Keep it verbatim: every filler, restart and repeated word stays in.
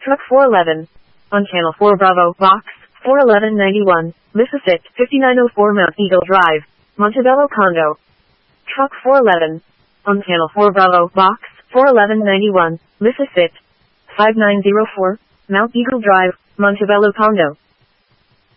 Truck four eleven. On Channel four Bravo, Box four eleven ninety-one, Mississippi, fifty-nine oh four Mount Eagle Drive, Montebello Condo. Truck four eleven. On Channel four Bravo, Box four eleven ninety-one, Mississippi, five nine oh four, Mount Eagle Drive, Montebello Condo.